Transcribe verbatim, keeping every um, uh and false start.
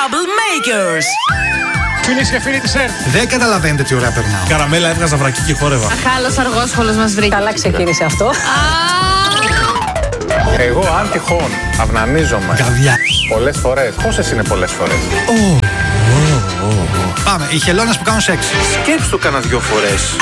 Troublemakers. Φίλες και φίλοι της ΕΡΤ. Δεν καταλαβαίνετε τι ωραία περνάω. Καραμέλα έβγαζα βρακί και χόρευα. Αχάλος αργόσχολος μας βρήκε. Καλά ξεκίνησε αυτό. Εγώ αν τυχόν αυνανίζομαι Καβιά. πολλές φορές. Πόσες είναι πολλές φορές? Πάμε, οι χελώνες που κάνουν σεξ. Σκέψου το κάνα δυο φορές.